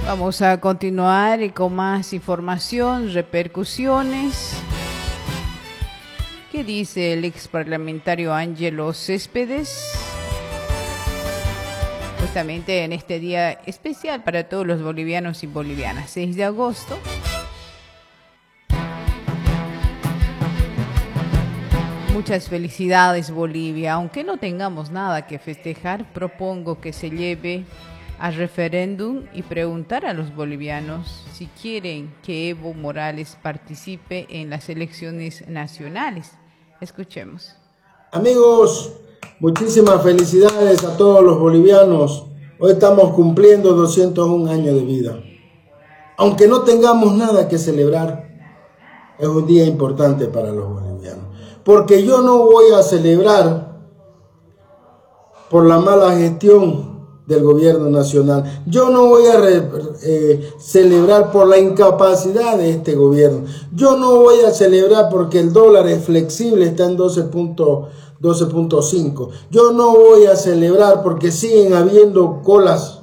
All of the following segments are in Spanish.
Vamos a continuar con más información, repercusiones. ¿Qué dice el ex parlamentario Ángelo Céspedes? Justamente en este día especial para todos los bolivianos y bolivianas, 6 de agosto. Muchas felicidades, Bolivia. Aunque no tengamos nada que festejar, propongo que se lleve a referéndum y preguntar a los bolivianos si quieren que Evo Morales participe en las elecciones nacionales. Escuchemos. Amigos, muchísimas felicidades a todos los bolivianos. Hoy estamos cumpliendo 201 años de vida. Aunque no tengamos nada que celebrar, es un día importante para los bolivianos. Porque yo no voy a celebrar por la mala gestión del gobierno nacional. Yo no voy a celebrar por la incapacidad de este gobierno. Yo no voy a celebrar porque el dólar es flexible, está en 12.5. Yo no voy a celebrar porque siguen habiendo colas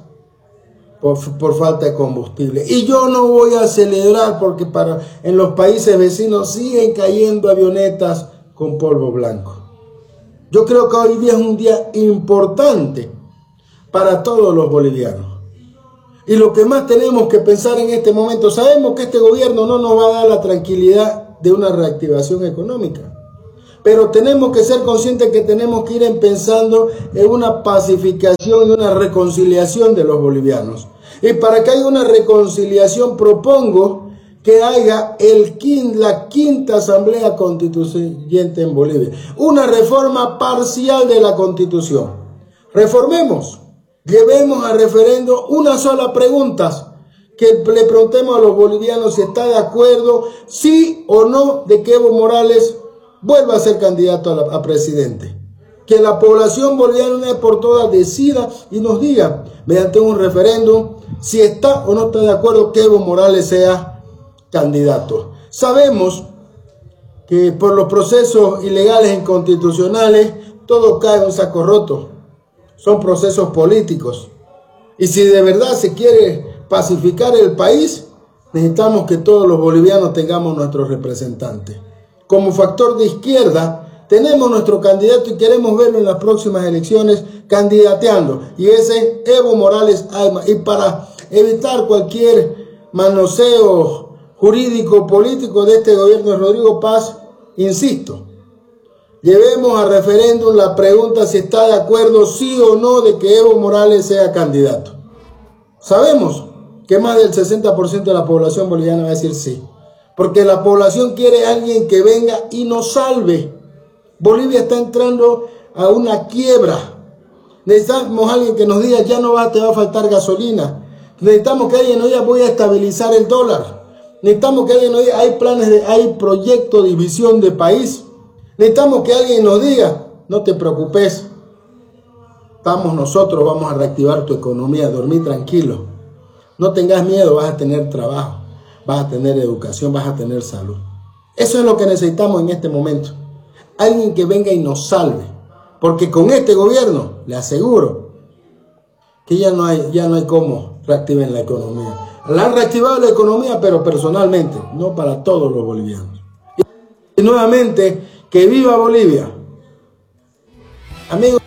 por falta de combustible. Y yo no voy a celebrar porque en los países vecinos siguen cayendo avionetas con polvo blanco. Yo creo que hoy día es un día importante para todos los bolivianos. Y lo que más tenemos que pensar en este momento, sabemos que este gobierno no nos va a dar la tranquilidad de una reactivación económica, pero tenemos que ser conscientes que tenemos que ir pensando en una pacificación y una reconciliación de los bolivianos. Y para que haya una reconciliación propongo que haya la quinta Asamblea Constituyente en Bolivia. Una reforma parcial de la Constitución. Reformemos. Llevemos a referendo una sola pregunta, que le preguntemos a los bolivianos si está de acuerdo, sí o no, de que Evo Morales vuelva a ser candidato a presidente. Que la población boliviana una vez por todas decida y nos diga, mediante un referéndum, si está o no está de acuerdo que Evo Morales sea candidato. Sabemos que por los procesos ilegales e inconstitucionales todo cae en un saco roto. Son procesos políticos. Y si de verdad se quiere pacificar el país, necesitamos que todos los bolivianos tengamos nuestros representantes. Como factor de izquierda, tenemos nuestro candidato y queremos verlo en las próximas elecciones candidateando. Y ese Evo Morales Ayma. Y para evitar cualquier manoseo jurídico político de este gobierno de Rodrigo Paz, insisto, llevemos a referéndum la pregunta si está de acuerdo, sí o no, de que Evo Morales sea candidato. Sabemos que más del 60% de la población boliviana va a decir sí, porque la población quiere a alguien que venga y nos salve. Bolivia está entrando a una quiebra. Necesitamos a alguien que nos diga, ya no te va a faltar gasolina. Necesitamos que alguien nos diga, voy a estabilizar el dólar. Necesitamos que alguien nos diga, hay proyecto de división de país. Necesitamos que alguien nos diga, no te preocupes, nosotros vamos a reactivar tu economía, dormir tranquilo. No tengas miedo, vas a tener trabajo, vas a tener educación, vas a tener salud. Eso es lo que necesitamos en este momento. Alguien que venga y nos salve. Porque con este gobierno, le aseguro, que ya no hay cómo reactiven la economía. La han reactivado la economía, pero personalmente, no para todos los bolivianos. Y nuevamente, ¡que viva Bolivia! Amigos.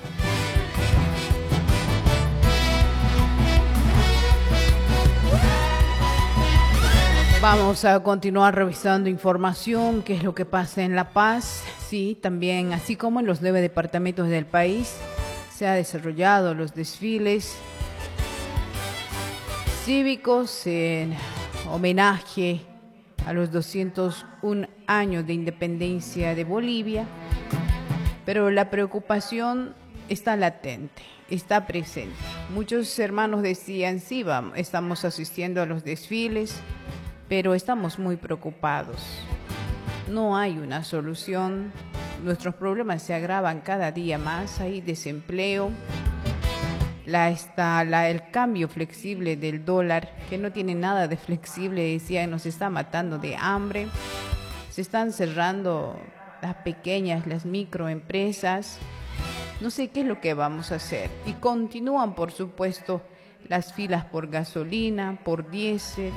Vamos a continuar revisando información, qué es lo que pasa en La Paz. Sí, también, así como en los 9 departamentos del país, se ha desarrollado los desfiles cívicos en homenaje a los 201 años de independencia de Bolivia, pero la preocupación está latente, está presente. Muchos hermanos decían, sí, estamos asistiendo a los desfiles, pero estamos muy preocupados. No hay una solución, nuestros problemas se agravan cada día más, hay desempleo, el cambio flexible del dólar, que no tiene nada de flexible, decía, nos está matando de hambre. Se están cerrando las pequeñas, las microempresas. No sé qué es lo que vamos a hacer. Y continúan, por supuesto, las filas por gasolina, por diésel.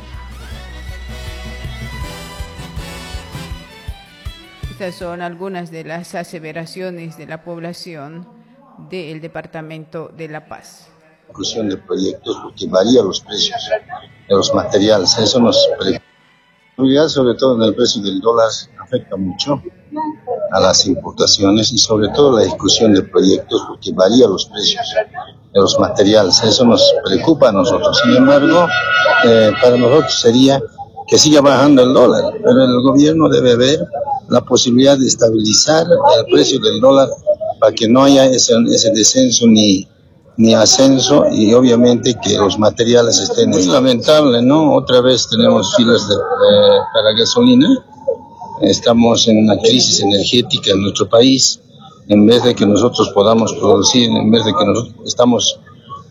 Estas son algunas de las aseveraciones de la población del departamento de La Paz. Discusión de proyectos porque varía los precios de los materiales, eso nos preocupa, sobre todo en el precio del dólar, afecta mucho a las importaciones y sobre todo la discusión de proyectos porque varía los precios de los materiales, eso nos preocupa a nosotros. Sin embargo, para nosotros sería que siga bajando el dólar, pero el gobierno debe ver la posibilidad de estabilizar el precio del dólar para que no haya ese descenso ni ascenso, y obviamente que los materiales estén. Es lamentable, ¿no? Otra vez tenemos filas para gasolina. Estamos en una crisis energética en nuestro país. En vez de que nosotros podamos producir, en vez de que nosotros estamos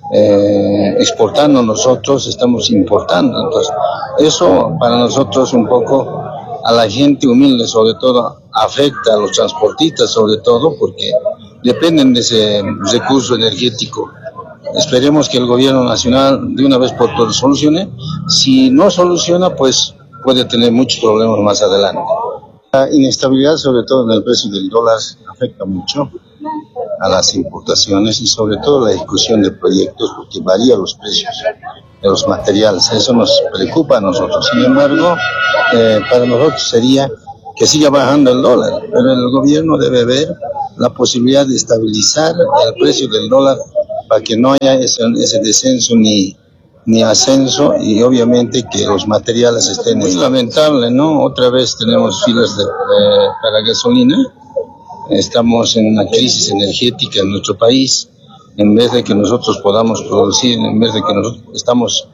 exportando, nosotros estamos importando. Entonces, eso para nosotros un poco, a la gente humilde sobre todo, afecta a los transportistas sobre todo, porque dependen de ese recurso energético. Esperemos que el gobierno nacional de una vez por todas solucione. Si no soluciona, pues puede tener muchos problemas más adelante. La inestabilidad, sobre todo en el precio del dólar, afecta mucho a las importaciones y sobre todo la discusión de proyectos porque varía los precios de los materiales. Eso nos preocupa a nosotros. Sin embargo, para nosotros sería que siga bajando el dólar, pero el gobierno debe ver la posibilidad de estabilizar el precio del dólar para que no haya ese descenso ni ascenso, y obviamente que los materiales estén. Es lamentable, ¿no? Otra vez tenemos filas para gasolina. Estamos en una crisis energética en nuestro país. En vez de que nosotros podamos producir, en vez de que nosotros estamos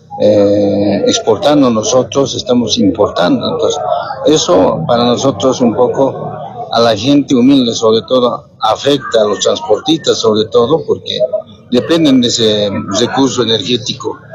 exportando, nosotros estamos importando. Entonces, eso para nosotros un poco, a la gente humilde sobre todo, afecta a los transportistas sobre todo, porque dependen de ese recurso energético.